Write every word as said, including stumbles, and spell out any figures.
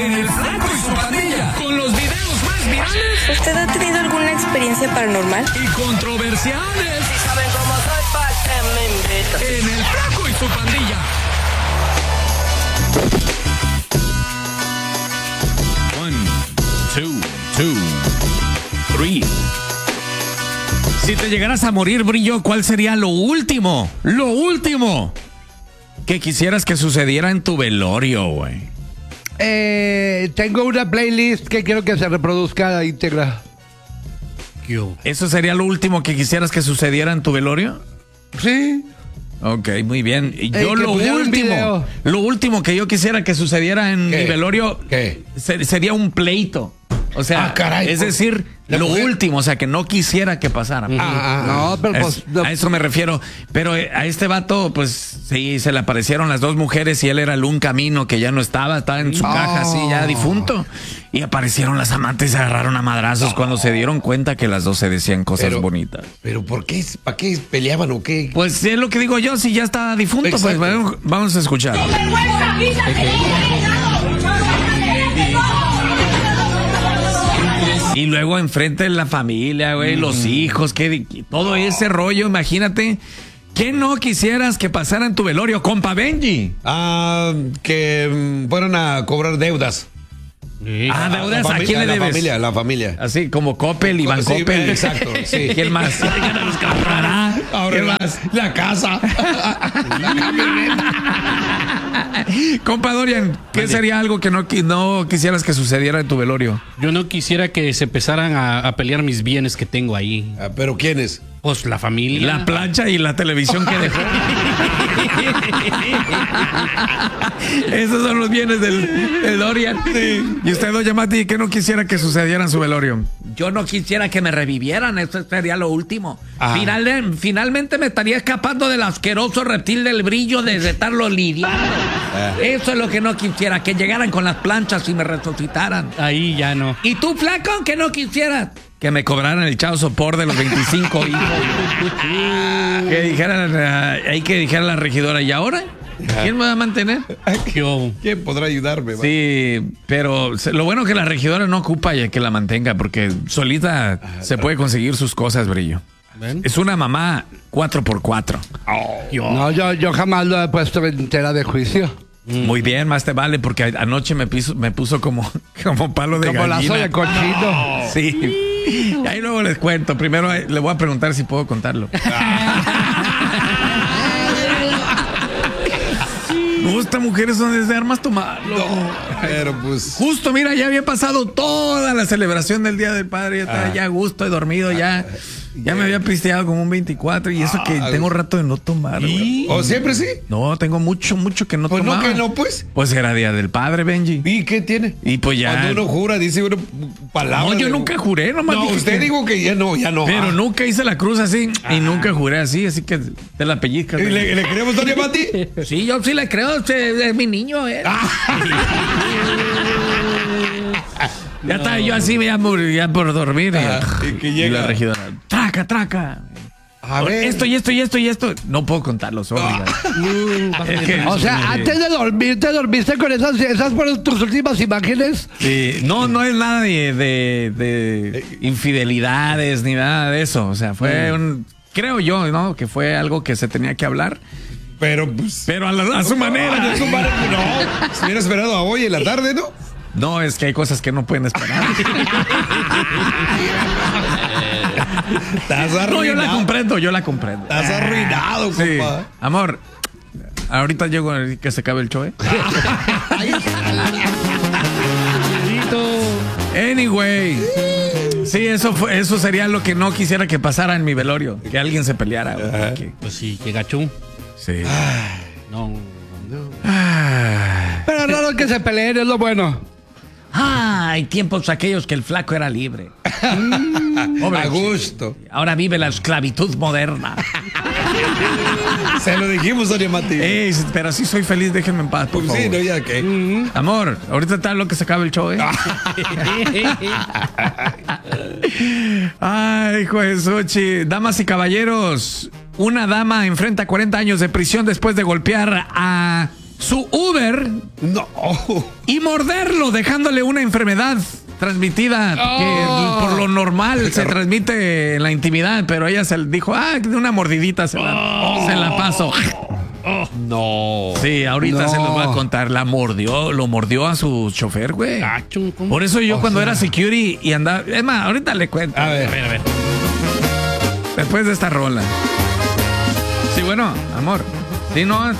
en El Flaco y su Pandilla, con los videos más virales. ¿Usted ha tenido alguna experiencia paranormal? Y controversiales. Si saben cómo soy, pa' que me invitan. En El Flaco y su Pandilla. One, two, two, three. Si te llegaras a morir, Brillo, ¿cuál sería lo último? Lo último que quisieras que sucediera en tu velorio, güey. Eh, tengo una playlist que quiero que se reproduzca íntegra. ¿Eso sería lo último que quisieras que sucediera en tu velorio? Sí. Ok, muy bien. Yo Eh, lo último, lo último que yo quisiera que sucediera en ¿Qué? mi velorio ¿Qué? ser- sería un pleito. O sea, Ah, caray, es pues, decir, la lo mujer- último, o sea, que no quisiera que pasara. Ah, No, pero Es- pues. no. a eso me refiero. Pero eh, a este vato, pues sí, se le aparecieron las dos mujeres y él era el un camino que ya no estaba, estaba en su Oh. caja así ya difunto. Y aparecieron las amantes y se agarraron a madrazos cuando se dieron cuenta que las dos se decían cosas Pero- bonitas. Pero ¿por qué? ¿Para qué peleaban o qué? Pues es lo que digo yo, si ya está difunto, pues Exacto. vamos, vamos a escuchar. Y luego enfrente de la familia, güey, los hijos, que todo ese rollo, imagínate. ¿Qué no quisieras que pasara en tu velorio, compa Benji? Ah, que mm, fueron a cobrar deudas. Ah, La deudas, ¿a familia- quién le La debes? familia, la familia. Así como Coppel, Iván Sí, Coppel. exacto, sí. ¿Quién más? Ahora ¿Qué la, más? la casa. Compa Dorian, ¿qué sería algo que no, qui- no quisieras que sucediera en tu velorio? Yo no quisiera que se empezaran a, a pelear mis bienes que tengo ahí. Ah, ¿pero quiénes? Pues la familia. La plancha y la televisión que dejó. Esos son los bienes del, del Dorian. Y usted, doña Mati, ¿qué no quisiera que sucediera en su velorio? Yo no quisiera que me revivieran, eso sería lo último. Ah. Final- finalmente me estaría escapando del asqueroso reptil del Brillo de estarlo lidiando. Ah. Eso es lo que no quisiera, que llegaran con las planchas y me resucitaran. Ahí ya no. ¿Y tú, flaco, que no quisieras? Que me cobraran el chavo sopor de los veinticinco hijos. Que dijeran, eh, hay que dijera la regidora, ¿y ahora? ¿Quién me va a mantener? Yo. ¿Quién podrá ayudarme? va? Sí, pero se- lo bueno que la regidora no ocupa ya que la mantenga, porque solita se puede conseguir sus cosas, Brillo. ¿Ven? Es una mamá cuatro por cuatro. Yo. No, yo, yo jamás lo he puesto en tela de juicio. Muy bien, más te vale, porque a- anoche me, piso- me puso como, como palo de Como gallina. lazo de cochino. Sí. Y ahí luego les cuento. Primero eh, le voy a preguntar si puedo contarlo. No, esta mujer es donde se armas tomar. Pero pues. Justo, mira, ya había pasado toda la celebración del Día del Padre. Ya estaba Ah. ya a gusto, he dormido, ya. Ya me había pisteado como un veinticuatro. Y eso que Ah, tengo rato de no tomar, güey. ¿O siempre sí? No, tengo mucho, mucho que no Pues no, tomaba. que no, pues. Pues era Día del Padre, Benji. ¿Y qué tiene? Y pues ya. Cuando uno jura, dice una palabra. No, yo de- nunca juré, nomás No, dije usted que- dijo que ya no, ya no. Pero Ah. nunca hice la cruz así y nunca juré así, así que te la pellizcas. ¿Y ¿Le, le queremos, doña Mati? Sí, yo sí le creo, usted es mi niño, ¿eh? Ya estaba yo así, ya por, ya por dormir. Ah, y, y que y llega. la regidora, traca, traca. A ver. Esto y esto y esto y esto. No puedo contarlo, sorry. Es que- O sea, antes de dormir, ¿te dormiste con esas? ¿Esas fueron tus últimas imágenes? Sí, no, no es nada de, de, de infidelidades ni nada de eso. O sea, fue un. Creo yo, ¿no? Que fue algo que se tenía que hablar. Pero pues. Pero a, la- a su manera. A su manera, no. Se hubiera esperado a hoy en la tarde, ¿no? No, es que hay cosas que no pueden esperar. Estás arruinado. No, yo la comprendo, yo la comprendo. Estás arruinado, Sí. compa. Amor, ahorita llego a que se acabe el show, ¿eh? Anyway. Sí, eso fue, eso sería lo que no quisiera que pasara en mi velorio. Que alguien se peleara. güey. Que- Pues sí, que gachú. sí. No, no. Ah. Pero raro que se peleen, es lo bueno. Ah, hay tiempos aquellos que el flaco era libre. A gusto. Ahora vive la esclavitud moderna. Se lo dijimos, doña Mati. Ey, pero sí soy feliz, déjenme en paz, por Pues favor. sí, no, ya que. Amor, ahorita está lo que se acabe el show, ¿eh? Ay, hijo de Xochi. Damas y caballeros, una dama enfrenta cuarenta años de prisión después de golpear a su Uber No. y morderlo, dejándole una enfermedad transmitida que Oh. por lo normal se transmite en la intimidad, pero ella se dijo, ah, de una mordidita se la, se la paso. No. Sí, ahorita No. se los voy a contar. La mordió, lo mordió a su chofer, güey. Ah, chum, ¿cómo? Por eso yo O cuando sea. era security y andaba, es más, ahorita le cuento. A ver. A ver, a ver. Después de esta rola. Sí, bueno, amor. Sí, no,